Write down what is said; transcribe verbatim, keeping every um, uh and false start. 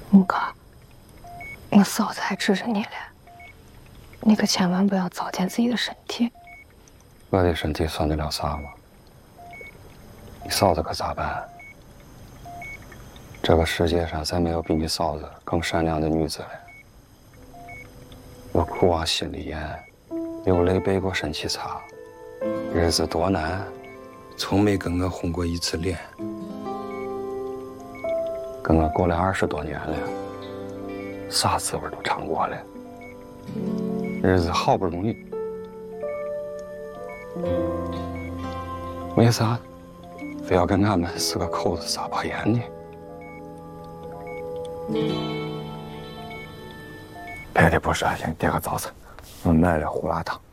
木哥，我嫂子还指着你嘞，你可千万不要糟践自己的身体。 我的身体算得了啥吗？你嫂子可咋办？这个世界上再没有比你嫂子更善良的女子了。我苦往心里咽，流泪背过身体擦，日子多难，从没跟我红过一次脸。跟我过了二十多年了，啥滋味都尝过了，日子好不容易，为啥非要跟俺们四个口子撒把盐呢？别的不说，先点个早餐，我买了胡辣汤。